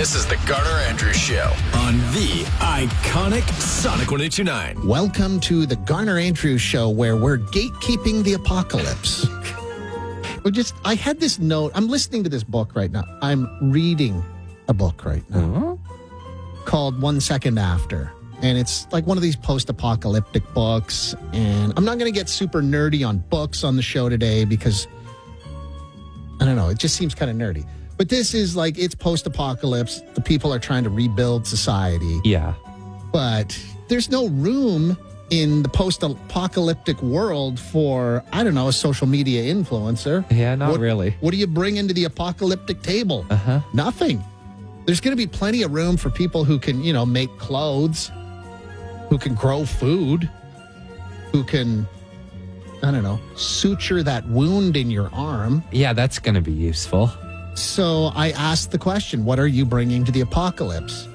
This is the Garner Andrews Show on the iconic Sonic 102.9. Welcome to the Garner Andrews Show, where we're gatekeeping the apocalypse. I had this note. I'm listening to this book right now. I'm reading a book right now called 1 Second After. And it's like one of these post-apocalyptic books. And I'm not going to get super nerdy on books on the show today because, I don't know, it just seems kind of nerdy. But this is like, it's post-apocalypse. The people are trying to rebuild society. Yeah. But there's no room in the post-apocalyptic world for, I don't know, a social media influencer. Yeah, not really. What do you bring into the apocalyptic table? Uh-huh. Nothing. There's going to be plenty of room for people who can, make clothes, who can grow food, who can, I don't know, suture that wound in your arm. Yeah, that's going to be useful. So I asked the question, what are you bringing to the apocalypse?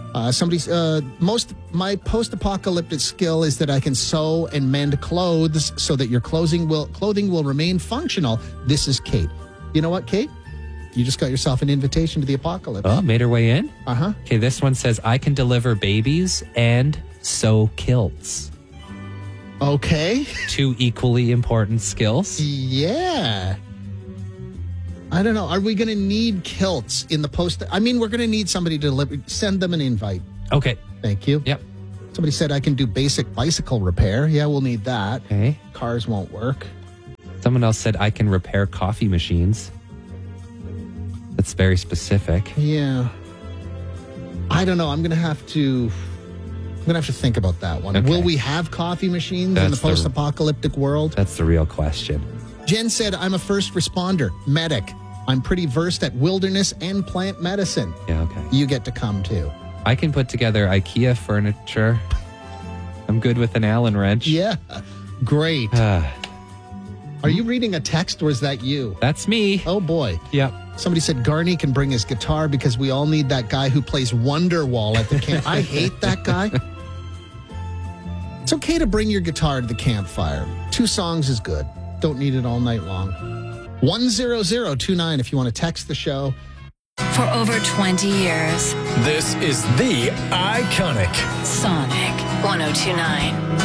My post-apocalyptic skill is that I can sew and mend clothes so that your clothing will remain functional. This is Kate. You know what, Kate? You just got yourself an invitation to the apocalypse. Oh, made her way in? Uh-huh. Okay, this one says, I can deliver babies and sew kilts. Okay. 2 equally important skills. Yeah. I don't know. Are we going to need kilts in the post? I mean, we're going to need somebody to deliver. Send them an invite. Okay. Thank you. Yep. Somebody said I can do basic bicycle repair. Yeah, we'll need that. Okay. Cars won't work. Someone else said I can repair coffee machines. That's very specific. Yeah. I don't know. I'm going to have to think about that one. Okay. Will we have coffee machines in the post-apocalyptic world? That's the real question. Jen said, I'm a first responder, medic. I'm pretty versed at wilderness and plant medicine. Yeah, okay. You get to come too. I can put together IKEA furniture. I'm good with an Allen wrench. Yeah. Great. Are you reading a text or is that you? That's me. Oh, boy. Yep. Somebody said Garney can bring his guitar because we all need that guy who plays Wonderwall at the camp. I hate that guy. It's okay to bring your guitar to the campfire. 2 songs is good. Don't need it all night long. 10029 if you want to text the show. For over 20 years, This is the iconic Sonic 102.9.